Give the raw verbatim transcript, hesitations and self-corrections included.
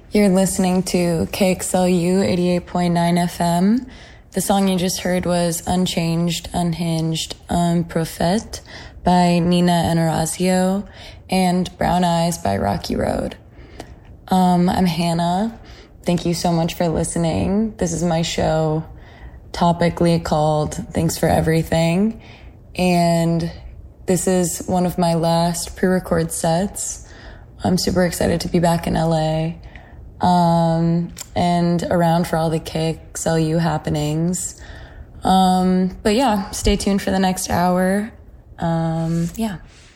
You're listening to K X L U eighty-eight point nine F M. The song you just heard was Unchanged, Unhinged, Un Prophète by Nina and Orazio and Brown Eyes by Rocky Road. Um, I'm Hannah. Thank you so much for listening. This is my show topically called Thanks for Everything. And this is one of my last pre-record sets. I'm super excited to be back in L A um, and around for all the K X L U happenings. Um, but yeah, stay tuned for the next hour. Um, yeah.